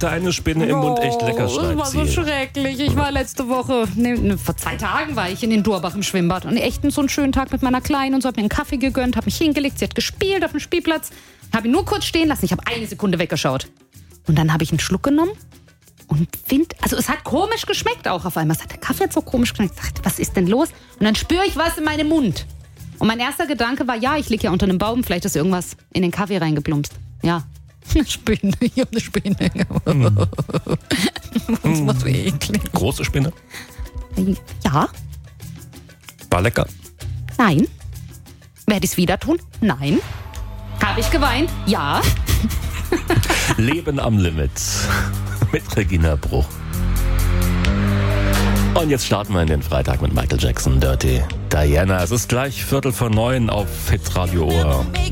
hatte eine Spinne im Mund, echt lecker, schreibt das war so sie. schrecklich. Ich war letzte Woche, vor 2 Tagen war ich in Durbach im Schwimmbad. Und echt so einen schönen Tag mit meiner Kleinen und so, hab mir einen Kaffee gegönnt, hab mich hingelegt, sie hat gespielt auf dem Spielplatz. Habe ihn nur kurz stehen lassen, ich habe eine Sekunde weggeschaut. Und dann habe ich einen Schluck genommen und also es hat komisch geschmeckt auch auf einmal. Der Kaffee hat so komisch geschmeckt. Ich dachte, was ist denn los? Und dann spüre ich was in meinem Mund. Und mein erster Gedanke war, ja, ich liege ja unter einem Baum, vielleicht ist irgendwas in den Kaffee reingeplumpst. Ja, eine Spinne, ich habe eine Spinne. Das war so eklig. Große Spinne? Ja, War lecker. nein. Werde ich es wieder tun? Nein. Habe ich geweint? Ja. Leben am Limit mit Regina Bruch. Und jetzt starten wir in den Freitag mit Michael Jackson, Dirty Diana. Es ist gleich 8:45 auf Hitradio Ohr.